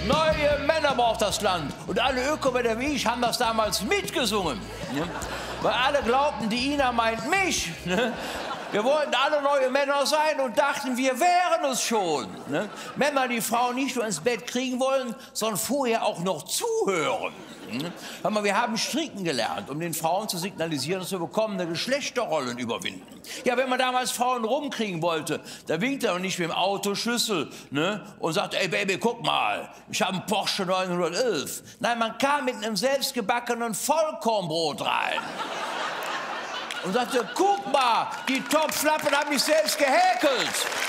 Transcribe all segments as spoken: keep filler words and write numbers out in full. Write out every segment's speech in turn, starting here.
Neue Männer braucht das Land. Und alle Ökomänner wie ich haben das damals mitgesungen. Ne? Weil alle glaubten, die Ina meint mich. Ne? Wir wollten alle neue Männer sein und dachten, wir wären es schon. Ne? Männer, die Frauen nicht nur ins Bett kriegen wollen, sondern vorher auch noch zuhören. Ne? Hör mal, wir haben stricken gelernt, um den Frauen zu signalisieren, dass wir bekommene Geschlechterrollen überwinden. Ja, wenn man damals Frauen rumkriegen wollte, da winkt er nicht mit dem Autoschlüssel, ne? Und sagt, ey Baby, guck mal, ich habe einen Porsche neunhundertelf. Nein, man kam mit einem selbstgebackenen Vollkornbrot rein. Und sagte, guck mal, die Topflappen habe ich selbst gehäkelt.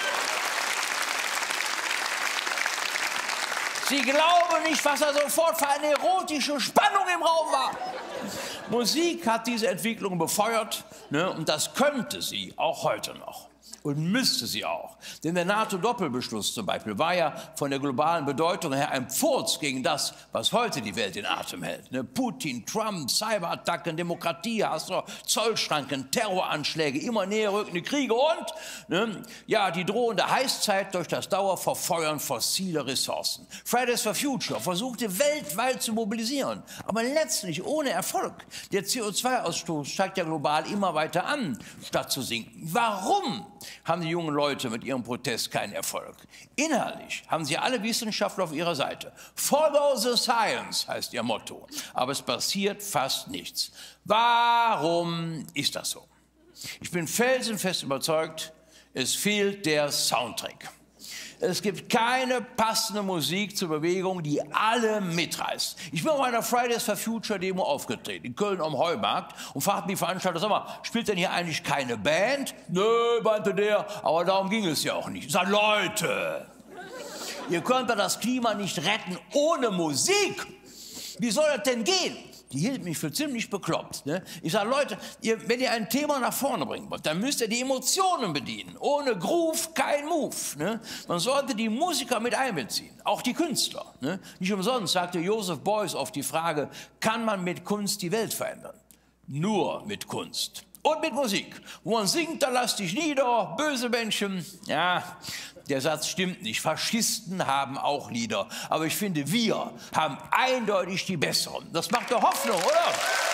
Sie glauben nicht, was da sofort für eine erotische Spannung im Raum war. Musik hat diese Entwicklung befeuert, ne, und das könnte sie auch heute noch. Und müsste sie auch. Denn der NATO-Doppelbeschluss zum Beispiel war ja von der globalen Bedeutung her ein Pfurz gegen das, was heute die Welt in Atem hält. Ne? Putin, Trump, Cyberattacken, Demokratiehass, Zollschranken, Terroranschläge, immer näher rückende Kriege und ne, ja, die drohende Heißzeit durch das Dauerverfeuern fossiler Ressourcen. Fridays for Future versuchte weltweit zu mobilisieren, aber letztlich ohne Erfolg. Der C O zwei Ausstoß steigt ja global immer weiter an, statt zu sinken. Warum haben die jungen Leute mit ihrem Protest keinen Erfolg? Inhaltlich haben sie alle Wissenschaftler auf ihrer Seite. Follow the science heißt ihr Motto. Aber es passiert fast nichts. Warum ist das so? Ich bin felsenfest überzeugt, es fehlt der Soundtrack. Es gibt keine passende Musik zur Bewegung, die alle mitreißt. Ich bin auf einer Fridays for Future Demo aufgetreten, in Köln am Heumarkt, und fragten die Veranstalter, sag mal, spielt denn hier eigentlich keine Band? Nö, meinte der, aber darum ging es ja auch nicht. Ich sag, Leute, ihr könnt doch das Klima nicht retten ohne Musik. Wie soll das denn gehen? Die hielt mich für ziemlich bekloppt. Ne? Ich sage, Leute, ihr, wenn ihr ein Thema nach vorne bringen wollt, dann müsst ihr die Emotionen bedienen. Ohne Groove kein Move. Ne? Man sollte die Musiker mit einbeziehen, auch die Künstler. Ne? Nicht umsonst sagte Joseph Beuys auf die Frage, kann man mit Kunst die Welt verändern? Nur mit Kunst. Und mit Musik. Wo man singt, da lass dich nieder, böse Menschen. Ja, der Satz stimmt nicht. Faschisten haben auch Lieder. Aber ich finde, wir haben eindeutig die besseren. Das macht doch Hoffnung, oder?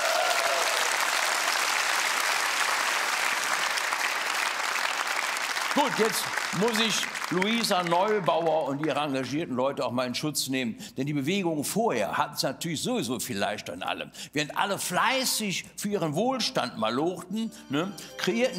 Gut, jetzt muss ich Luisa Neubauer und ihre engagierten Leute auch mal in Schutz nehmen. Denn die Bewegung vorher hatten es natürlich sowieso viel leichter in allem. Während alle fleißig für ihren Wohlstand malochten, ne, kreierten